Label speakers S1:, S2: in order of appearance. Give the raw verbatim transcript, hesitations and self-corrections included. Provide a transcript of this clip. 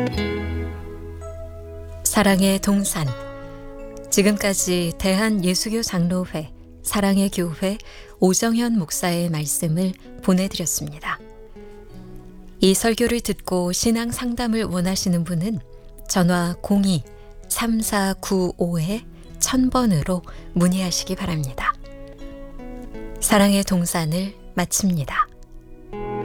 S1: 사랑의 동산. 지금까지 대한예수교 장로회 사랑의 교회 오정현 목사의 말씀을 보내드렸습니다. 이 설교를 듣고 신앙 상담을 원하시는 분은 전화 공이 삼사구오 천 번으로 문의하시기 바랍니다. 사랑의 동산을 마칩니다.